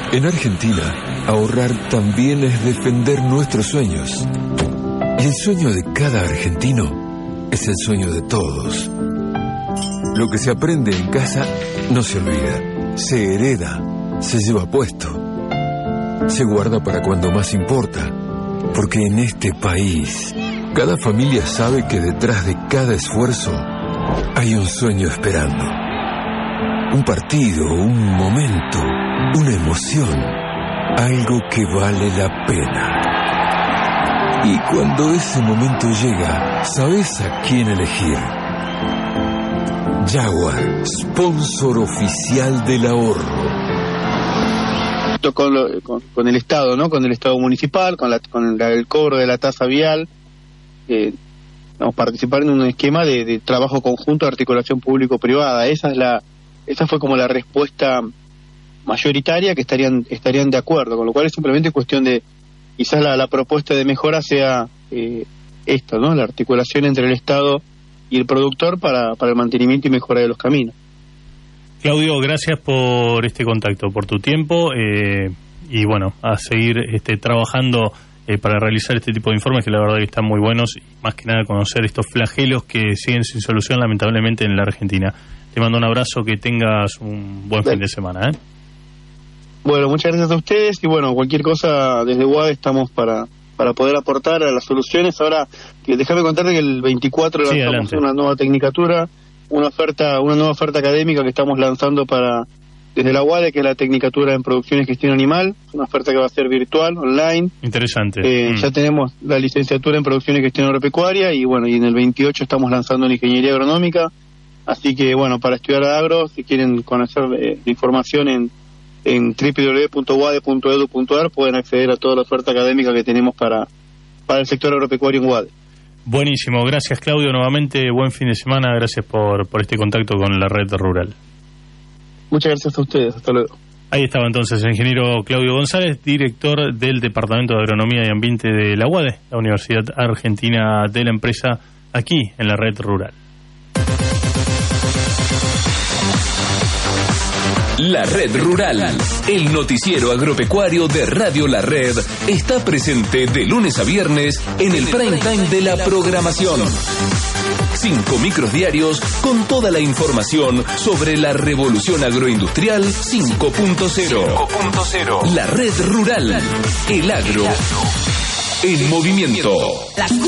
En Argentina, ahorrar también es defender nuestros sueños. Y el sueño de cada argentino es el sueño de todos. Lo que se aprende en casa no se olvida, se hereda, se lleva puesto, se guarda para cuando más importa, porque en este país, cada familia sabe que detrás de cada esfuerzo hay un sueño esperando. Un partido, un momento, una emoción, algo que vale la pena. Y cuando ese momento llega, ¿sabes a quién elegir? Jaguar, sponsor oficial del ahorro. Con el Estado, ¿no? Con el Estado municipal, con el cobro de la tasa vial, vamos a participar en un esquema de trabajo conjunto de articulación público-privada. Esa fue como la respuesta mayoritaria, que estarían de acuerdo, con lo cual es simplemente cuestión de, quizás la propuesta de mejora sea esto, ¿no? La articulación entre el Estado y el productor para el mantenimiento y mejora de los caminos. Claudio, gracias por este contacto, por tu tiempo, y bueno, a seguir trabajando para realizar este tipo de informes, que la verdad que están muy buenos, y más que nada conocer estos flagelos que siguen sin solución lamentablemente en la Argentina. Te mando un abrazo, que tengas un buen fin de semana. Bueno, muchas gracias a ustedes, y bueno, cualquier cosa desde UADE estamos para poder aportar a las soluciones. Ahora, déjame contarte que el 24 lanzamos una nueva tecnicatura, una nueva oferta académica que estamos lanzando desde la UADE, que es la Tecnicatura en Producción y Gestión Animal, una oferta que va a ser virtual, online. Interesante. Ya tenemos la licenciatura en Producción y Gestión Agropecuaria, y bueno, y en el 28 estamos lanzando la Ingeniería Agronómica. Así que bueno, para estudiar agro, si quieren conocer información en www.uade.edu.ar, pueden acceder a toda la oferta académica que tenemos para el sector agropecuario en UADE. Buenísimo, gracias Claudio, nuevamente buen fin de semana, gracias por este contacto con la red rural. Muchas gracias a ustedes, hasta luego. Ahí estaba entonces el ingeniero Claudio González, director del Departamento de Agronomía y Ambiente de la UADE, la Universidad Argentina de la Empresa, aquí en la red rural. La Red Rural, el noticiero agropecuario de Radio La Red, está presente de lunes a viernes en el prime time de la programación. 5 micros diarios con toda la información sobre la revolución agroindustrial 5.0. La Red Rural, el agro en movimiento.